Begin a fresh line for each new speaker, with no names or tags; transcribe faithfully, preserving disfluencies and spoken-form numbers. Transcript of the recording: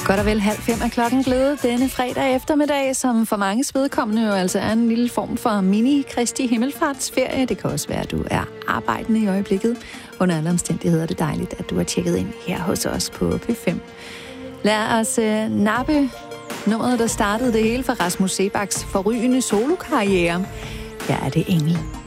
Godt og vel halv fem er klokken blevet denne fredag eftermiddag, som for mange vedkommende jo altså er en lille form for mini-Kristi himmelfartsferie. Det kan også være, at du er arbejdende i øjeblikket. Under alle omstændigheder er det dejligt, at du har tjekket ind her hos os på P fem. Lad os øh, nappe nummeret, der startede det hele for Rasmus Seebachs forrygende solokarriere. Her er det Engel.